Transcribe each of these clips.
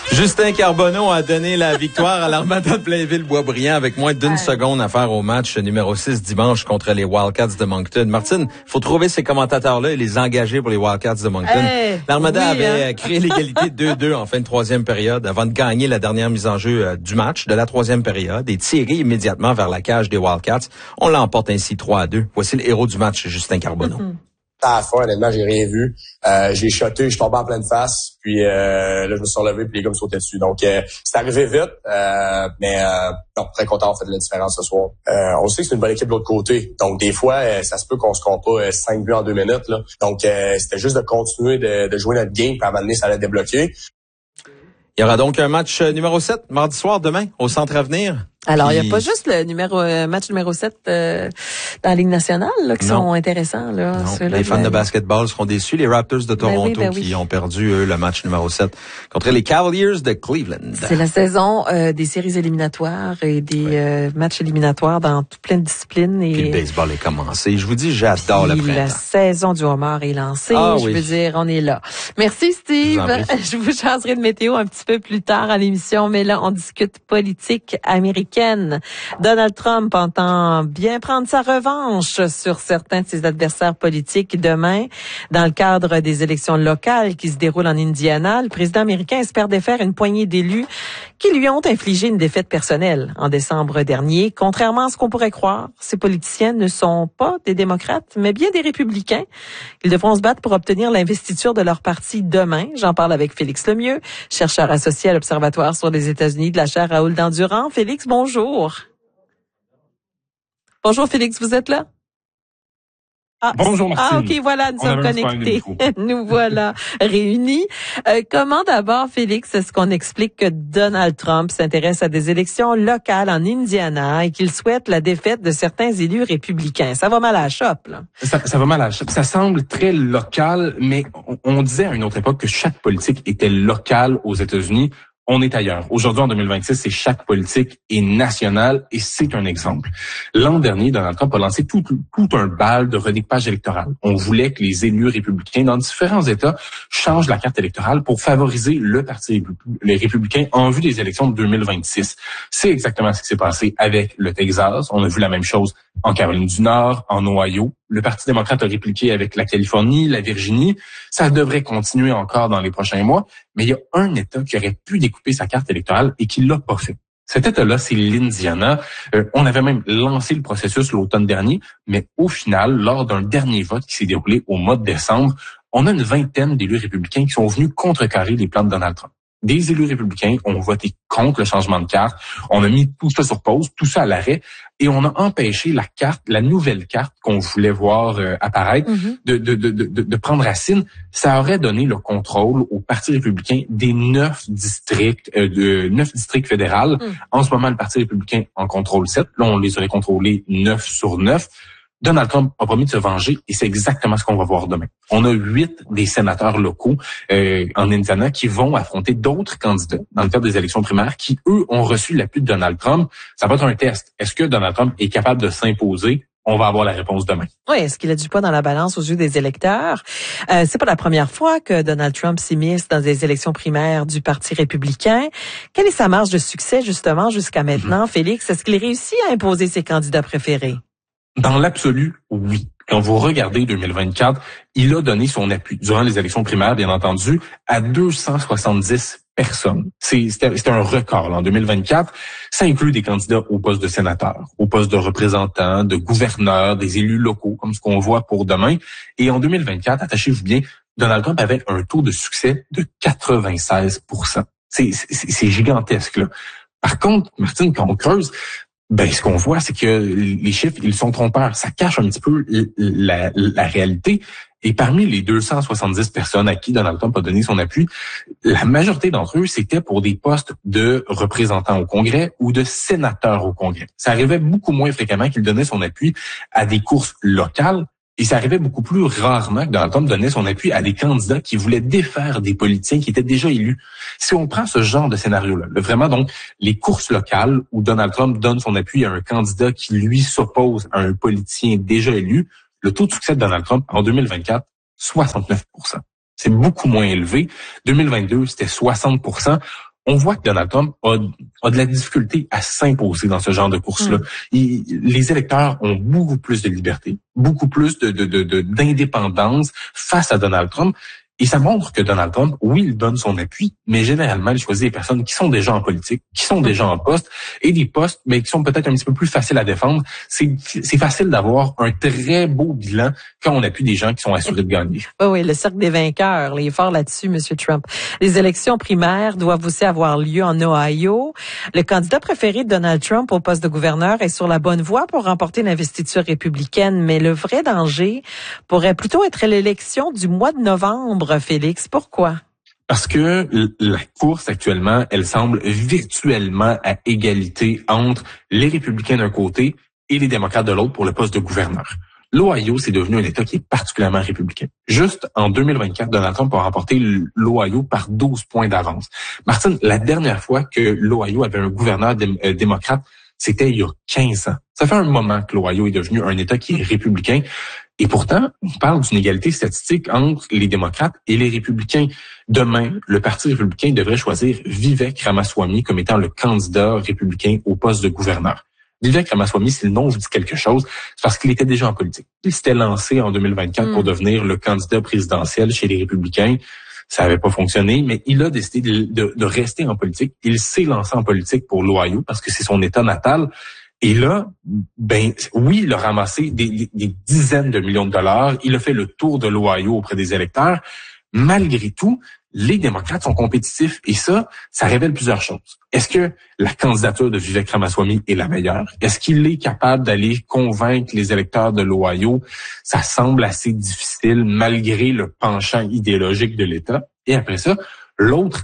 Justin Carbonneau a donné la victoire à l'Armada de Blainville-Boisbriand avec moins d'une seconde à faire au match numéro 6 dimanche contre les Wildcats de Moncton. Martine, faut trouver ces commentateurs-là et les engager pour les Wildcats de Moncton. L'Armada avait créé l'égalité 2-2 en fin de troisième période avant de gagner la dernière mise en jeu du match de la troisième période et tirer immédiatement vers la cage des Wildcats. On l'emporte ainsi 3-2. Voici le héros du match, Justin Carbonneau. À la fin, honnêtement, j'ai rien vu. J'ai shoté, je suis tombé en pleine face, puis là, je me suis relevé, puis les gars me sautaient dessus. Donc, c'est arrivé vite, mais non, très content d'avoir fait de la différence ce soir. On sait que c'est une bonne équipe de l'autre côté. Donc, des fois, ça se peut qu'on se compte pas 5 buts en 2 minutes. Là. Donc, c'était juste de continuer de jouer notre game, puis à un moment donné, ça allait débloquer. Il y aura donc un match numéro 7, mardi soir, demain, au Centre Avenir. Alors, il n'y a pas juste le match numéro 7 dans la Ligue nationale là, qui sont intéressants. Là, les fans de basketball seront déçus. Les Raptors de Toronto qui ont perdu, eux, le match numéro 7 contre les Cavaliers de Cleveland. C'est la saison des séries éliminatoires et des matchs éliminatoires dans toute plein de disciplines. Et puis le baseball est commencé. Je vous dis, j'adore le printemps. La saison du homard est lancée. Je veux dire, on est là. Merci, Steve. Je vous changerai de météo un petit peu plus tard à l'émission, mais là, on discute politique américaine. Donald Trump entend bien prendre sa revanche sur certains de ses adversaires politiques demain. Dans le cadre des élections locales qui se déroulent en Indiana, le président américain espère défaire une poignée d'élus qui lui ont infligé une défaite personnelle en décembre dernier. Contrairement à ce qu'on pourrait croire, ces politiciens ne sont pas des démocrates, mais bien des républicains. Ils devront se battre pour obtenir l'investiture de leur parti demain. J'en parle avec Félix Lemieux, chercheur associé à l'Observatoire sur les États-Unis de la chaire Raoul Dandurand. Félix, bonjour. Bonjour Félix, vous êtes là? Bonjour Martine. OK, voilà, nous sommes connectés. Nous voilà réunis. Comment d'abord, Félix, est-ce qu'on explique que Donald Trump s'intéresse à des élections locales en Indiana et qu'il souhaite la défaite de certains élus républicains? Ça va mal à la chope, là. Ça va mal à la chope. Ça semble très local, mais on disait à une autre époque que chaque politique était locale aux États-Unis. On est ailleurs. Aujourd'hui, en 2026, c'est chaque politique est nationale et c'est un exemple. L'an dernier, Donald Trump a lancé tout un bal de redécoupage électoral. On voulait que les élus républicains dans différents États changent la carte électorale pour favoriser les républicains en vue des élections de 2026. C'est exactement ce qui s'est passé avec le Texas. On a vu la même chose en Caroline du Nord, en Ohio. Le Parti démocrate a répliqué avec la Californie, la Virginie. Ça devrait continuer encore dans les prochains mois. Mais il y a un État qui aurait pu découper sa carte électorale et qui l'a pas fait. Cet État-là, c'est l'Indiana. On avait même lancé le processus l'automne dernier, mais au final, lors d'un dernier vote qui s'est déroulé au mois de décembre, on a une vingtaine d'élus républicains qui sont venus contrecarrer les plans de Donald Trump. Des élus républicains ont voté contre le changement de carte. On a mis tout ça sur pause, tout ça à l'arrêt, et on a empêché la nouvelle carte qu'on voulait voir apparaître, de prendre racine. Ça aurait donné le contrôle au Parti républicain des 9 districts fédéraux. En ce moment, le Parti républicain en contrôle 7. Là, on les aurait contrôlés 9 sur 9. Donald Trump a promis de se venger et c'est exactement ce qu'on va voir demain. On a 8 des sénateurs locaux en Indiana qui vont affronter d'autres candidats dans le cadre des élections primaires qui, eux, ont reçu l'appui de Donald Trump. Ça va être un test. Est-ce que Donald Trump est capable de s'imposer? On va avoir la réponse demain. Oui, est-ce qu'il a du poids dans la balance aux yeux des électeurs? C'est pas la première fois que Donald Trump s'immisce dans des élections primaires du Parti républicain. Quelle est sa marge de succès, justement, jusqu'à maintenant, Félix? Est-ce qu'il réussit à imposer ses candidats préférés? Dans l'absolu, oui. Quand vous regardez 2024, il a donné son appui durant les élections primaires, bien entendu, à 270 personnes. C'était un record là, en 2024. Ça inclut des candidats au poste de sénateur, au poste de représentant, de gouverneur, des élus locaux, comme ce qu'on voit pour demain. Et en 2024, attachez-vous bien, Donald Trump avait un taux de succès de 96%. C'est gigantesque, là. Par contre, Martine, quand on creuse, ce qu'on voit, c'est que les chiffres, ils sont trompeurs. Ça cache un petit peu la réalité. Et parmi les 270 personnes à qui Donald Trump a donné son appui, la majorité d'entre eux, c'était pour des postes de représentants au Congrès ou de sénateurs au Congrès. Ça arrivait beaucoup moins fréquemment qu'il donnait son appui à des courses locales. Et ça arrivait beaucoup plus rarement que Donald Trump donnait son appui à des candidats qui voulaient défaire des politiciens qui étaient déjà élus. Si on prend ce genre de scénario-là, vraiment donc les courses locales où Donald Trump donne son appui à un candidat qui lui s'oppose à un politicien déjà élu, le taux de succès de Donald Trump en 2024, 69%. C'est beaucoup moins élevé. 2022, c'était 60%. on voit que Donald Trump a de la difficulté à s'imposer dans ce genre de course-là. Les électeurs ont beaucoup plus de liberté, beaucoup plus d'indépendance face à Donald Trump. Et ça montre que Donald Trump, oui, il donne son appui, mais généralement, il choisit des personnes qui sont déjà en politique, qui sont déjà en poste, et des postes, mais qui sont peut-être un petit peu plus faciles à défendre. C'est facile d'avoir un très beau bilan quand on appuie des gens qui sont assurés de gagner. Oui, le cercle des vainqueurs, il est fort là-dessus, M. Trump. Les élections primaires doivent aussi avoir lieu en Ohio. Le candidat préféré de Donald Trump au poste de gouverneur est sur la bonne voie pour remporter l'investiture républicaine, mais le vrai danger pourrait plutôt être l'élection du mois de novembre. Félix, pourquoi? Parce que la course actuellement, elle semble virtuellement à égalité entre les républicains d'un côté et les démocrates de l'autre pour le poste de gouverneur. L'Ohio, c'est devenu un État qui est particulièrement républicain. Juste en 2024, Donald Trump a remporté l'Ohio par 12 points d'avance. Martine, la dernière fois que l'Ohio avait un gouverneur démocrate, c'était il y a 15 ans. Ça fait un moment que l'Ohio est devenu un État qui est républicain. Et pourtant, on parle d'une égalité statistique entre les démocrates et les républicains. Demain, le Parti républicain devrait choisir Vivek Ramaswamy comme étant le candidat républicain au poste de gouverneur. Vivek Ramaswamy, si le nom vous dit quelque chose, c'est parce qu'il était déjà en politique. Il s'était lancé en 2024 pour devenir le candidat présidentiel chez les républicains. Ça n'avait pas fonctionné, mais il a décidé de rester en politique. Il s'est lancé en politique pour l'Ohio parce que c'est son État natal. Et là, oui, il a ramassé des dizaines de millions de dollars. Il a fait le tour de l'Ohio auprès des électeurs. Malgré tout, les démocrates sont compétitifs et ça révèle plusieurs choses. Est-ce que la candidature de Vivek Ramaswamy est la meilleure? Est-ce qu'il est capable d'aller convaincre les électeurs de l'Ohio? Ça semble assez difficile malgré le penchant idéologique de l'État. Et après ça, l'autre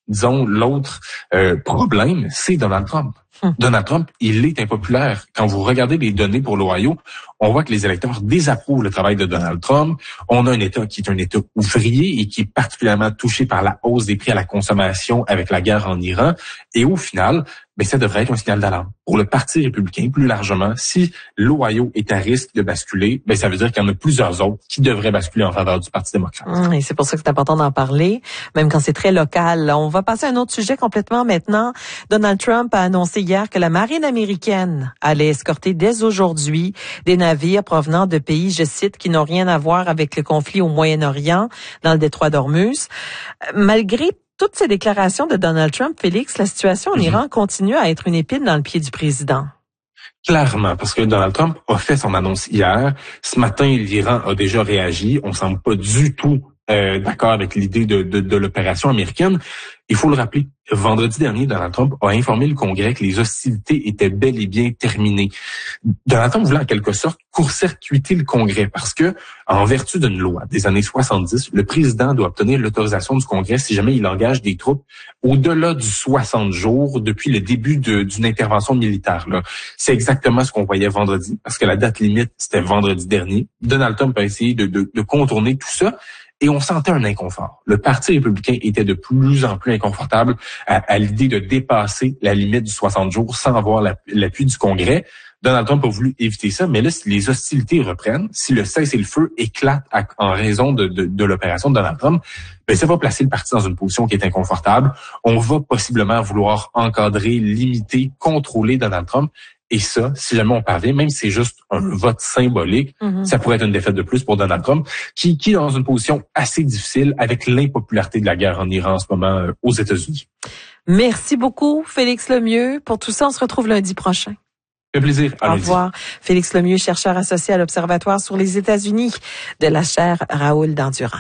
problème, c'est Donald Trump. Donald Trump, il est impopulaire. Quand vous regardez les données pour l'Ohio, on voit que les électeurs désapprouvent le travail de Donald Trump. On a un État qui est un État ouvrier et qui est particulièrement touché par la hausse des prix à la consommation avec la guerre en Iran. Et au final, ça devrait être un signal d'alarme pour le Parti républicain plus largement. Si l'Ohio est à risque de basculer, ça veut dire qu'il y en a plusieurs autres qui devraient basculer en faveur du Parti démocrate. Et c'est pour ça que c'est important d'en parler, même quand c'est très local. On va passer à un autre sujet complètement maintenant. Donald Trump a annoncé hier que la marine américaine allait escorter dès aujourd'hui des navires provenant de pays, je cite, qui n'ont rien à voir avec le conflit au Moyen-Orient, dans le détroit d'Ormuz. Malgré toutes ces déclarations de Donald Trump, Félix, la situation en Iran continue à être une épine dans le pied du président. Clairement, parce que Donald Trump a fait son annonce hier. Ce matin, l'Iran a déjà réagi. On semble pas du tout d'accord avec l'idée de l'opération américaine. Il faut le rappeler, vendredi dernier, Donald Trump a informé le Congrès que les hostilités étaient bel et bien terminées. Donald Trump voulait en quelque sorte court-circuiter le Congrès parce que, en vertu d'une loi des années 70, le président doit obtenir l'autorisation du Congrès si jamais il engage des troupes au-delà du 60 jours depuis le début d'une intervention militaire. C'est exactement ce qu'on voyait vendredi parce que la date limite, c'était vendredi dernier. Donald Trump a essayé de contourner tout ça. Et on sentait un inconfort. Le Parti républicain était de plus en plus inconfortable à l'idée de dépasser la limite du 60 jours sans avoir l'appui du Congrès. Donald Trump a voulu éviter ça, mais là, si les hostilités reprennent, si le cessez-le-feu éclate en raison de l'opération de Donald Trump, ça va placer le parti dans une position qui est inconfortable. On va possiblement vouloir encadrer, limiter, contrôler Donald Trump. Et ça, si jamais on parvient, même si c'est juste un vote symbolique, ça pourrait être une défaite de plus pour Donald Trump, qui est dans une position assez difficile avec l'impopularité de la guerre en Iran en ce moment aux États-Unis. Merci beaucoup, Félix Lemieux. Pour tout ça, on se retrouve lundi prochain. Un plaisir. Au revoir. Félix Lemieux, chercheur associé à l'Observatoire sur les États-Unis de la chaire Raoul Dandurand.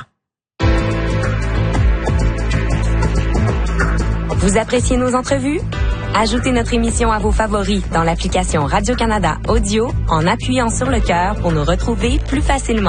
Vous appréciez nos entrevues? Ajoutez notre émission à vos favoris dans l'application Radio-Canada Audio en appuyant sur le cœur pour nous retrouver plus facilement.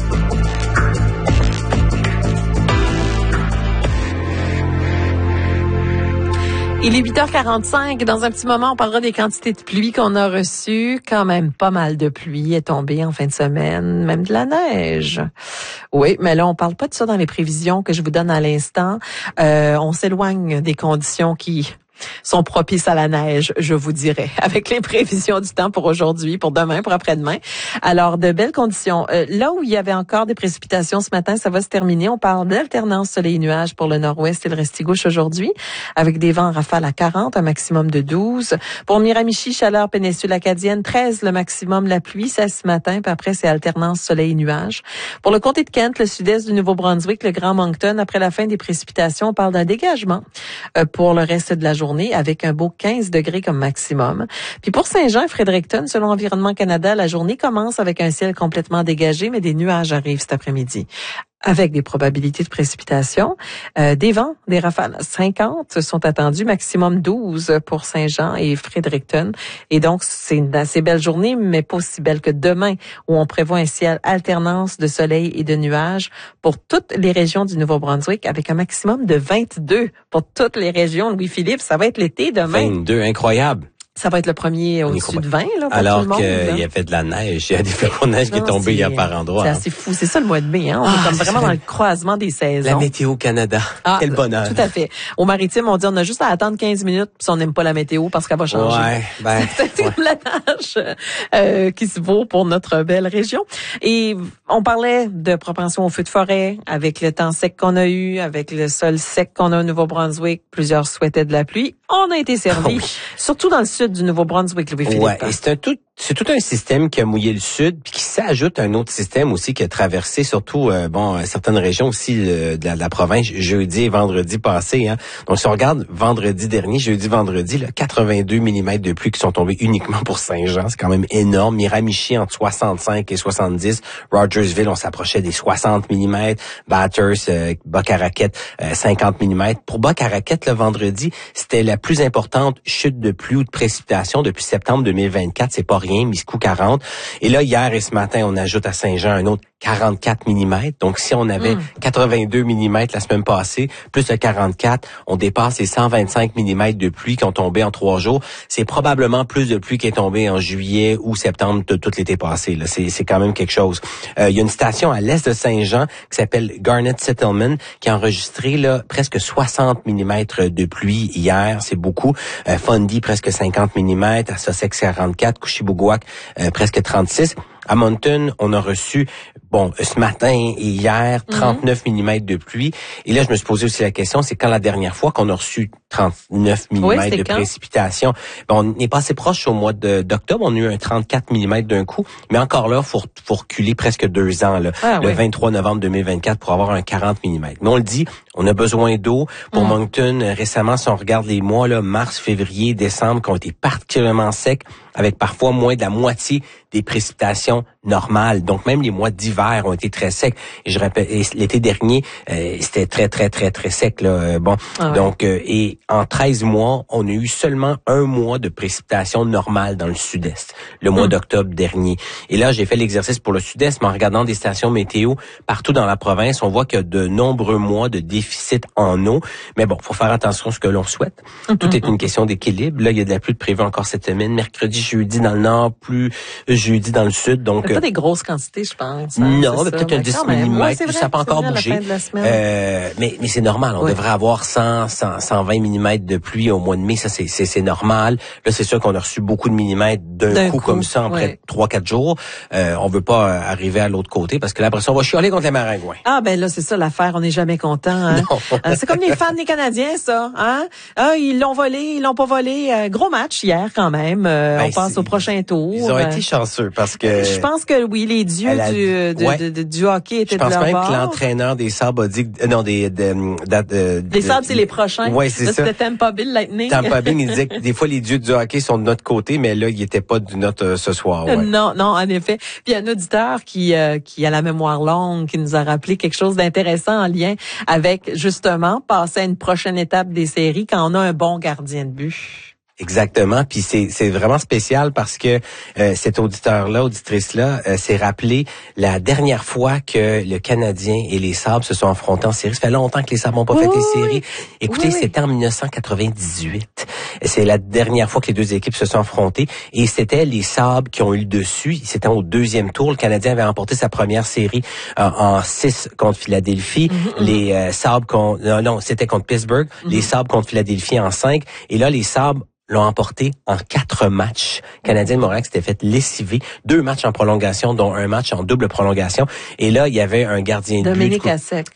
Il est 8h45. Dans un petit moment, on parlera des quantités de pluie qu'on a reçues. Quand même pas mal de pluie est tombée en fin de semaine, même de la neige. Oui, mais là, on parle pas de ça dans les prévisions que je vous donne à l'instant. On s'éloigne des conditions qui sont propices à la neige, je vous dirais, avec les prévisions du temps pour aujourd'hui, pour demain, pour après-demain. Alors, de belles conditions. Là où il y avait encore des précipitations ce matin, ça va se terminer. On parle d'alternance soleil-nuage pour le nord-ouest et le restigouche aujourd'hui, avec des vents en rafale à 40, un maximum de 12. Pour Miramichi, chaleur péninsule acadienne, 13 le maximum. La pluie, ça ce matin, puis après, c'est alternance soleil-nuage. Pour le comté de Kent, le sud-est du Nouveau-Brunswick, le Grand Moncton, après la fin des précipitations, on parle d'un dégagement pour le reste de la journée, avec un beau 15 degrés comme maximum. Puis pour Saint-Jean et Fredericton, selon Environnement Canada, la journée commence avec un ciel complètement dégagé, mais des nuages arrivent cet après-midi, avec des probabilités de précipitation. Des vents, des rafales 50 sont attendus, maximum 12 pour Saint-Jean et Fredericton. Et donc, c'est une assez belle journée, mais pas aussi belle que demain, où on prévoit un ciel alternance de soleil et de nuages pour toutes les régions du Nouveau-Brunswick, avec un maximum de 22 pour toutes les régions. Louis-Philippe, ça va être l'été demain. 22, incroyable. Ça va être le premier au-dessus de 20, là, pour alors tout le monde. Alors qu'il y avait de la neige, il y a des flocons de neige qui est tombé il y a par endroits. C'est assez fou. C'est ça le mois de mai, hein. On est comme vraiment dans le croisement des saisons. La météo Canada. Quel bonheur. Tout à fait. Au maritime, on dit on a juste à attendre 15 minutes si on n'aime pas la météo parce qu'elle va changer. C'est la tâche qui se vaut pour notre belle région. Et on parlait de propension au feu de forêt avec le temps sec qu'on a eu, avec le sol sec qu'on a au Nouveau-Brunswick. Plusieurs souhaitaient de la pluie. On a été servi, surtout dans le sud du Nouveau-Brunswick, Louis-Philippe. Ouais, et c'est tout un système qui a mouillé le sud, puis qui s'ajoute à un autre système aussi qui a traversé surtout certaines régions aussi de la province jeudi et vendredi passé. Hein. Donc si on regarde vendredi dernier, vendredi, là, 82 mm de pluie qui sont tombés uniquement pour Saint-Jean, c'est quand même énorme. Miramichi entre 65 et 70, Rogersville on s'approchait des 60 mm, Bathurst, Boc-à-Raquette 50 mm. Pour Boc-à-Raquette le vendredi, c'était la plus importante chute de pluie ou de précipitation depuis septembre 2024, c'est pas rien, Miscou 40. Et là, hier et ce matin, on ajoute à Saint-Jean un autre 44 mm. Donc, si on avait 82 mm la semaine passée, plus le 44, on dépasse les 125 mm de pluie qui ont tombé en 3 jours. C'est probablement plus de pluie qui est tombée en juillet ou septembre de tout l'été passé. Là, c'est quand même quelque chose. Il y a une station à l'est de Saint-Jean qui s'appelle Garnet Settlement qui a enregistré là presque 60 mm de pluie hier. C'est beaucoup. Fundy, presque 50 mm. À Sussex, 44. Couchibouguac, presque 36. À Moncton, on a reçu, ce matin et hier, 39 mm de pluie. Et là, je me suis posé aussi la question, c'est quand la dernière fois qu'on a reçu 39 mm de précipitation? On n'est pas assez proche au mois d'octobre. On a eu un 34 mm d'un coup. Mais encore là, faut reculer presque 2 ans, là, le 23 novembre 2024 pour avoir un 40 mm. Mais on le dit, on a besoin d'eau. Pour Moncton, récemment, si on regarde les mois, là, mars, février, décembre, qui ont été particulièrement secs, avec parfois moins de la moitié des précipitations normales. Donc, même les mois d'hiver ont été très secs. Et je rappelle, l'été dernier, c'était très, très, très, très sec, là. Donc, et en 13 mois, on a eu seulement 1 mois de précipitations normales dans le sud-est, le mois d'octobre dernier. Et là, j'ai fait l'exercice pour le sud-est, mais en regardant des stations météo partout dans la province, on voit qu'il y a de nombreux mois de déficit en eau. Mais bon, faut faire attention à ce que l'on souhaite. Tout est une question d'équilibre. Là, il y a de la pluie de prévue encore cette semaine. Mercredi, jeudi dans le nord, plus jeudi dans le sud. Donc, pas des grosses quantités, je pense. Hein, non, peut-être un 10 mm, ça peut encore bouger. Mais c'est normal. On devrait avoir 120 mm de pluie au mois de mai. Ça, c'est normal. Là, c'est sûr qu'on a reçu beaucoup de millimètres d'un coup comme ça en près de 3-4 jours. On veut pas arriver à l'autre côté parce que là, après ça, on va chialer contre les maringouins. Ah, ben là, c'est ça l'affaire. On n'est jamais content. Hein? C'est comme les fans des Canadiens, ça. Hein? Ils l'ont volé, ils l'ont pas volé. Gros match hier, quand même. On passe au prochain tour. Ils ont été chanceux parce que... Je pense que oui, les dieux du hockey étaient de leur bord. Je pense même que l'entraîneur des Sabres a dit... Les Sabres, c'est les prochains. Oui, c'est ça. C'était Tampa Bay Lightning. Tampa Bay, il disait que des fois, les dieux du hockey sont de notre côté, mais là, ils n'étaient pas du nôtre ce soir. Ouais. Non, en effet. Puis il y a un auditeur qui a la mémoire longue, qui nous a rappelé quelque chose d'intéressant en lien avec, justement, passer à une prochaine étape des séries quand on a un bon gardien de but. Exactement. Puis c'est vraiment spécial parce que cet auditrice-là s'est rappelé la dernière fois que le Canadien et les Sabres se sont affrontés en série. Ça fait longtemps que les Sabres n'ont pas fait les séries. Écoutez, c'était en 1998. C'est la dernière fois que les deux équipes se sont affrontées et c'était les Sabres qui ont eu le dessus. C'était au deuxième tour. Le Canadien avait remporté sa première série en 6 contre Philadelphie. Les Sabres c'était contre Pittsburgh. Les Sabres contre Philadelphie en 5. Et là, les Sabres l'ont emporté en 4 matchs. Le Canadien de Montréal s'était fait lessiver. 2 matchs en prolongation, dont un match en double prolongation. Et là, il y avait un gardien de but. Dominique Hasek.